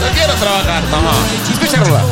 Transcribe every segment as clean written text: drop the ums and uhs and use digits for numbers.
quiero trabajar. Vamos. Escucha, Rola.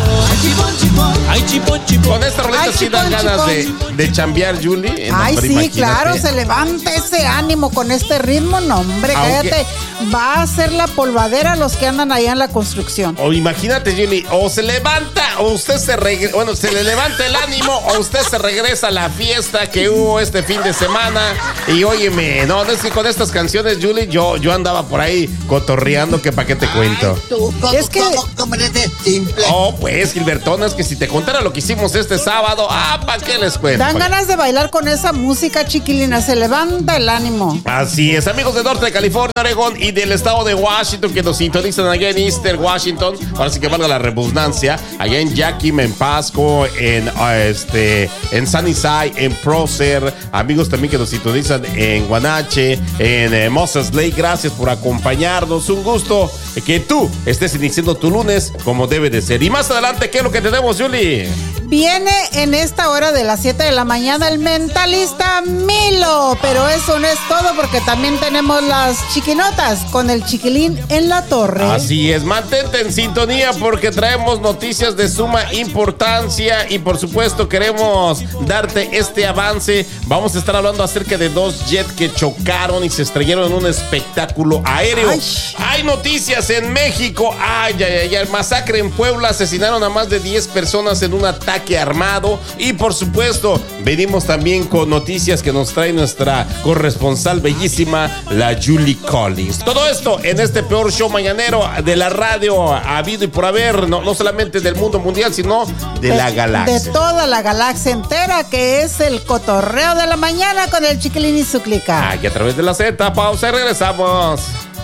Con esta rolita sí dan ganas de chambear, Julie. Ay, hombre, sí, imagínate. claro, se levanta ese ánimo con este ritmo. No, hombre, cállate. Va a ser la polvadera los que andan allá en la construcción. O imagínate, Julie, o se levanta, o usted se regresa, bueno, se le levanta el ánimo, o usted se regresa a la fiesta que hubo este fin de semana. Y óyeme, no, es que con estas canciones, Julie, yo andaba por ahí cotorreando, que pa' qué te cuento. Ay, tú, ¿cómo eres de simple? Oh, pues, Gilbertona, es que si te contara lo que hicimos este sábado, ¿pa' qué les cuento? Dan ganas de bailar con esa música, chiquilina, se levanta el ánimo. Así es, amigos del norte de California, Oregón y del estado de Washington que nos sintonizan allá en Eastern Washington, ahora sí que valga la redundancia, allá en Yakima, en Pasco, en Sunnyside, en Prosser, amigos también que nos sintonizan en Guanache, en Moses Lake, gracias por acompañarnos, un gusto que tú estés iniciando tu lunes como debe de ser. Y más adelante, ¿qué es lo que tenemos, Julie? Viene en esta hora de las 7 de la mañana el mentalista Milo, pero eso no es todo porque también tenemos las chiquinotas con el chiquilín en la torre. Así es, mantente en sintonía porque traemos noticias de suma importancia y por supuesto queremos darte este avance. Vamos a estar hablando acerca de 2 jets que chocaron y se estrellaron en un espectáculo aéreo. Ay. Hay noticias en México. Masacre en Puebla, asesinaron a más de 10 personas en un ataque armado. Y por supuesto, venimos también con noticias que nos trae nuestra corresponsal bellísima, la Julie Collins. Todo esto en este peor show mañanero de la radio habido y por haber, no solamente del mundo mundial, sino de la galaxia. De toda la galaxia entera, que es el cotorreo de la mañana con el chiquilín y su clica. Aquí a través de la Z, pausa y regresamos.